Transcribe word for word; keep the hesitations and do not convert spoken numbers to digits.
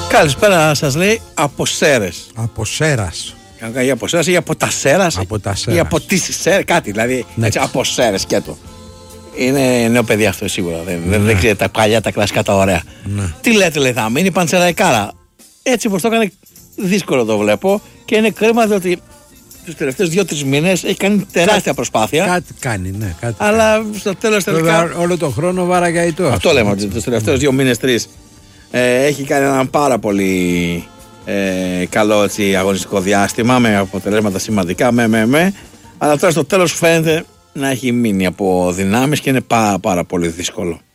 Καλησπέρα σας λέει από Σέρες. Από Σέρας. Ή από Σέρας ή από τα Σέρας. Από τα Σέρας. Ή από τις Σέρας, κάτι δηλαδή. Ναι. Έτσι, από Σέρες και το. Είναι νέο παιδί αυτό σίγουρα. Δεν, ναι. δεν ξέρετε τα παλιά, τα κλασικά, τα ωραία. Ναι. Τι λέτε, λέει, θα μείνει Πανσεραϊκάρα. Έτσι όπως το έκανε, δύσκολο το βλέπω και είναι κρίμα διότι τους τελευταίους δύο-τρεις μήνες έχει κάνει τεράστια Κά, προσπάθεια. Κάτι κάνει, ναι. Κάτι αλλά κάνει. στο τέλος τελικά. Βέβαια, όλο τον χρόνο βάραγαητό. Αυτό λέμε ότι τους τελευταίους δύο μήνες, τρεις. Ε, έχει κάνει έναν πάρα πολύ ε, καλό έτσι, αγωνιστικό διάστημα με αποτελέσματα σημαντικά. Με, με, με. Αλλά τώρα στο τέλος φαίνεται να έχει μείνει από δυνάμεις και είναι πάρα, πάρα πολύ δύσκολο.